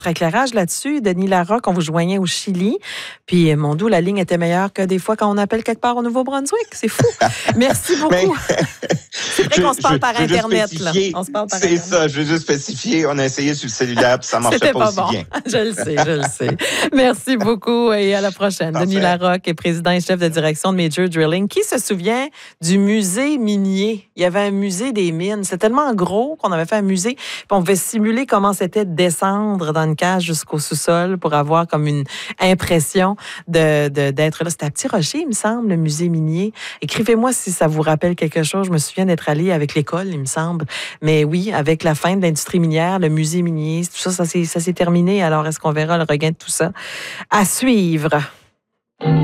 Éclairage là-dessus. Denis Larocque, on vous joignait au Chili. Puis, mon Dieu, la ligne était meilleure que des fois quand on appelle quelque part au Nouveau-Brunswick. C'est fou. Merci beaucoup. C'est vrai qu'on se parle par Internet. Là. On se parle par Internet. C'est ça, je veux juste spécifier. On a essayé sur le cellulaire, puis ça ne marchait pas aussi bon. Bien. Je le sais. Merci beaucoup et à la prochaine. Parfait. Denis Larocque est président et chef de direction de Major Drilling. Qui se souvient du musée minier? Il y avait un musée des mines. C'était tellement gros qu'on avait fait un musée. Puis on pouvait simuler comment c'était de descendre dans une cage jusqu'au sous-sol pour avoir comme une impression d'être là. C'était à Petit Rocher, il me semble, le musée minier. Écrivez-moi si ça vous rappelle quelque chose. Je me souviens d'être allée avec l'école, il me semble. Mais oui, avec la fin de l'industrie minière, le musée minier, tout ça, ça s'est terminé. Alors, est-ce qu'on verra le regain de tout ça? À suivre.